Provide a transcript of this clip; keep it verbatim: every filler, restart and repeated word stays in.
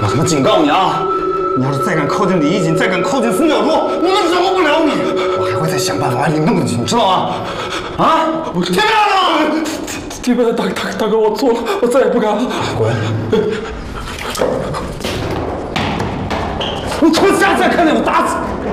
我他妈警告你啊！你要是再敢靠近李一锦，再敢靠近孙小柱，我们饶不了你！我还会再想办法把你弄进去，你知道吗？啊！听明白了吗？ 听明白了，大大大哥，我错了，我再也不敢了。 滚！我出家再看见我打死你！